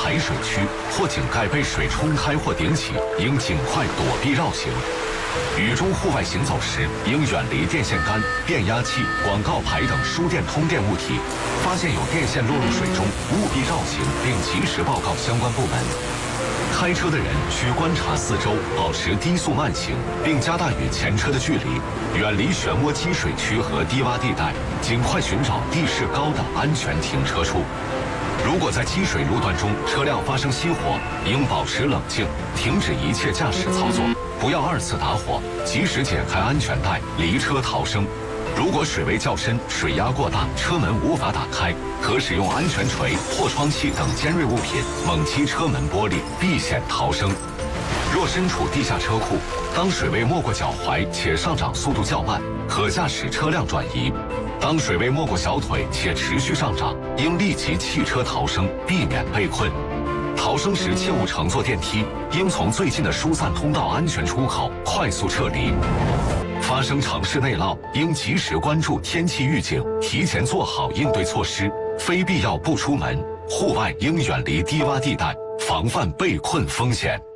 排水区或井盖被水冲开或顶起，应尽快躲避绕行。雨中户外行走时，应远离电线杆、变压器、广告牌等输电通电物体。发现有电线落入水中，务必绕行并及时报告相关部门。开车的人需观察四周，保持低速慢行，并加大与前车的距离，远离漩涡积水区和低洼地带，尽快寻找地势高的安全停车处。如果在积水路段中车辆发生熄火，应保持冷静，停止一切驾驶操作，不要二次打火，及时解开安全带，离车逃生。如果水位较深、水压过大，车门无法打开，可使用安全锤、破窗器等尖锐物品猛击车门玻璃，避险逃生。若身处地下车库，当水位没过脚踝且上涨速度较慢，可驾驶车辆转移；当水位没过小腿且持续上涨，应立即弃车逃生，避免被困。逃生时切勿乘坐电梯，应从最近的疏散通道安全出口快速撤离。发生城市内涝，应及时关注天气预警，提前做好应对措施，非必要不出门。户外应远离低洼地带，防范被困风险。